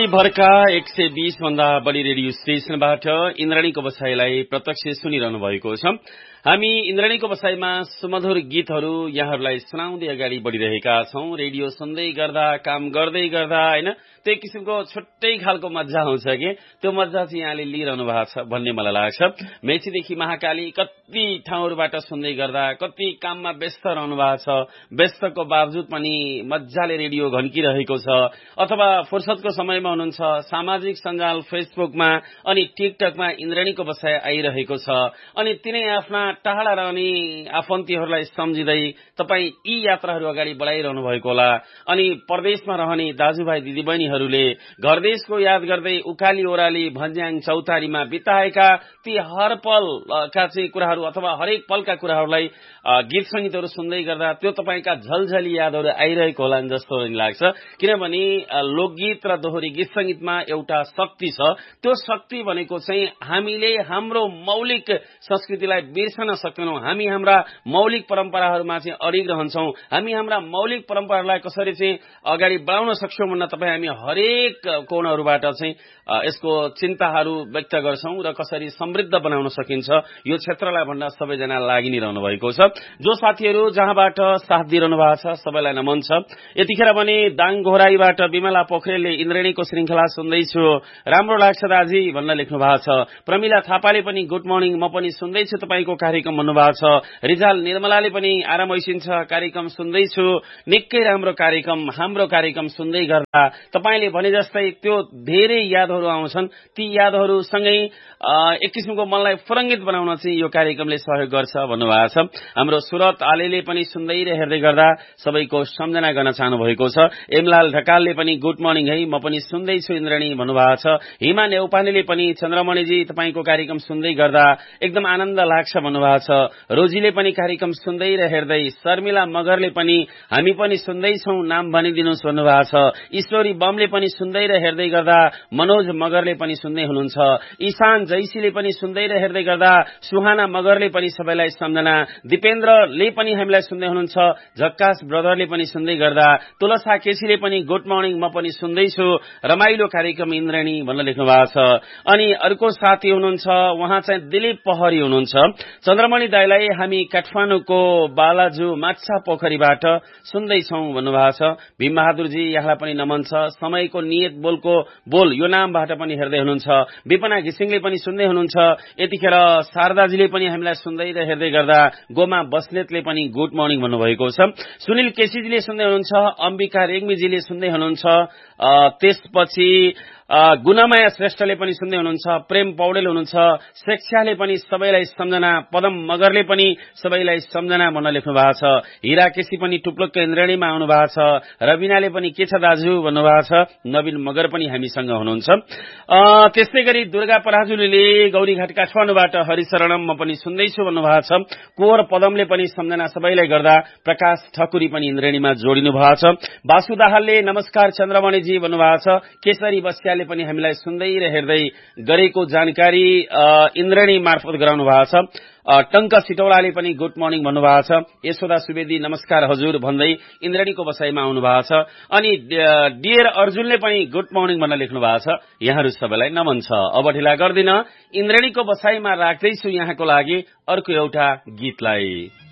भरका 120 भन्दा बढी रेडियो स्टेशनबाट इन्द्रणीको बसाईलाई प्रत्यक्ष सुनिरहनु भएको छ। हामी इन्द्रणीको बसाईमा सुमधुर गीतहरू यहाँहरूलाई सुनाउँदै अगाडि बढिरहेका छौं। रेडियो सुन्दै गर्दा, काम गर्दै गर्दा हैन, त्यो किसिमको छुट्टै खालको मजा आउँछ के, त्यो मजा चाहिँ यहाँले लिइरहनु भएको छ भन्ने मलाई लाग्छ। मेचीदेखि महाकाली कति ठाउँहरूबाट सुन्दै गर्दा, कति काममा व्यस्त रहनु भएको छ, व्यस्तको बावजुद पनि मजाले रेडियो घन्किरहेको छ, अथवा फुर्सदको समयमा हुनुहुन्छ सामाजिक सञ्जाल फेसबुकमा अनि टिकटकमा इन्द्रणीको बसाई आइरहेको छ। अनि तिनै आफ्ना टाढा रहने आफन्तीहरूलाई सम्झिँदै तपाईँ यी यात्राहरू अगाडि बढाइरहनु भएको होला। अनि परदेशमा रहने दाजुभाइ दिदीबहिनीहरूले घरदेशको याद गर्दै उकाली ओराली भन्ज्याङ चौतारीमा बिताएका ती हर पलका चाहिँ कुराहरू अथवा हरेक पलका कुराहरूलाई गीत संगीतहरू सुन्दै गर्दा त्यो तपाईँका झलझली यादहरू आइरहेको होला जस्तो लाग्छ। किनभने लोकगीत र दोहोरी गीत संगीतमा एउटा शक्ति छ। त्यो शक्ति भनेको चाहिँ हामीले हाम्रो मौलिक संस्कृतिलाई बिर्सन सक्दैनौं। हामी हाम्रा मौलिक परम्पराहरूमा चाहिँ अडिग रहन्छौं। हामी हाम्रा मौलिक परम्परालाई कसरी चाहिँ अगाडि बढाउन सक्छौं भन्न तपाईँ हामी हरेक कोणहरूबाट चाहिँ यसको चिन्ताहरू व्यक्त गर्छौं र कसरी समृद्ध बनाउन सकिन्छ यो क्षेत्रलाई भन्न सबैजना लागि नै रहनु भएको छ। जो साथीहरू जहाँबाट साथ दिइरहनु भएको छ सबैलाई नमन छ। यतिखेर भने दाङ घोराईबाट विमला पोखरेलले इन्द्रणीको श्रृंखला सुन्दैछु, राम्रो लाग्छ दाजी भन्न लेख्नु भएको छ। प्रमिला थापाले पनि गुड मर्निङ, म पनि सुन्दैछु तपाईको कार्यक्रम भन्नुभएको छ। रिजाल निर्मलाले पनि आराम होइसिन्छ, कार्यक्रम सुन्दैछु, निकै राम्रो कार्यक्रम, हाम्रो कार्यक्रम सुन्दै गर्दा तपाईले भने जस्तै त्यो धेरै यादहरू आउँछन्। ती यादहरूसँगै एक किसिमको मनलाई फुरङ्गित बनाउन चाहिँ यो कार्यक्रमले सहयोग गर्छ भन्नुभएको छ। हाम्रो सुरत आलेले पनि सुन्दै र हेर्दै गर्दा सबैको सम्झना गर्न चाहनु भएको छ। एमलाल ढकालले पनि गुड मर्निङ है, म पनि सुन्दैछु इन्द्रणी भन्नुभएको छ। हिमा नेउपानेले पनि चन्द्रमणिजी तपाईको कार्यक्रम सुन्दै गर्दा एकदम आनन्द लाग्छ भन्नुभएको छ। रोजीले पनि कार्यक्रम सुन्दै र हेर्दै, शर्मिला मगरले पनि हामी पनि सुन्दैछौं नाम भनिदिनुस् भन्नुभएको छ। ईश्वरी बमले पनि सुन्दै र हेर्दै गर्दा, मनोज मगरले पनि सुन्दै हुनुहुन्छ। ईशान जैसीले पनि सुन्दै र हेर्दै गर्दा, सुहाना मगरले पनि सबैलाई सम्झना, दिपेन्द्रले पनि हामीलाई सुन्दै हुनुहुन्छ, झक्कास ब्रदरले पनि सुन्दै गर्दा, तुलसा केसीले पनि गुड मर्निङ म पनि सुन्दैछु, रमाइलो कार्यक्रम इन्द्रणी भन्न लेख्नु भएको छ। अनि अर्को साथी हुनुहुन्छ उहाँ चाहिँ दिलीप पहरी हुनुहुन्छ। चन्द्रमणि दाइलाई हामी काठमाडौँको बालाजु माछा पोखरीबाट सुन्दैछौं भन्नुभएको छ। भीम बहादुरजी यहाँलाई पनि नमन छ। समयको नियत बोलको बोल यो नामबाट पनि हेर्दै हुनुहुन्छ। विपना घिसिङले पनि सुन्दै हुनुहुन्छ। यतिखेर शारदाजीले पनि हामीलाई सुन्दै र हेर्दै गर्दा, गोमा बस्नेतले पनि गुड मर्निङ भन्नुभएको छ। सुनिल केसीजीले सुन्दै हुनुहुन्छ। अम्बिका रेग्मीजीले सुन्दै हुनुहुन्छ। त्यसपछि गुणमाया श्रेष्ठले पनि सुन्दै हुनुहुन्छ। प्रेम पौडेल हुनुहुन्छ। शिक्षाले पनि सबैलाई सम्झना, पदम मगरले पनि सबैलाई सम्झना भन्न लेख्नु भएको छ। हिरा केसी पनि टुप्लुक्क इन्द्रणीमा आउनु भएको छ। रविनाले पनि के छ दाजु भन्नुभएको छ। नवीन मगर पनि हामीसँग हुनुहुन्छ। त्यस्तै गरी दुर्गा पराजुलीले गौरीघाट काठमाडौँबाट हरिशरणम म पनि सुन्दैछु भन्नुभएको छ। कोर पदमले पनि सम्झना सबैलाई गर्दा, प्रकाश ठकुरी पनि इन्द्रणीमा जोडिनु भएको छ। वासु दाहालले नमस्कार चन्द्रमणिजी भन्नुभएको छ। केशरी बस्याले पनि हामीलाई सुन्दै र हेर्दै गरेको जानकारी इन्द्रणी मार्फत गराउनु भएको छ। टंक सिटौलाले पनि गुड मर्निङ भन्नुभएको छ। यशोदा सुवेदी नमस्कार हजुर भन्दै इन्द्रणीको बसाईमा आउनु भएको छ। अनि डियर अर्जुनले पनि गुड मर्निङ भन्न लेख्नु भएको छ। यहाँहरू सबैलाई नमन छ। अब ढिला गर्दिन, इन्द्रणीको बसाईमा राख्दैछु यहाँको लागि अर्को एउटा गीतलाई।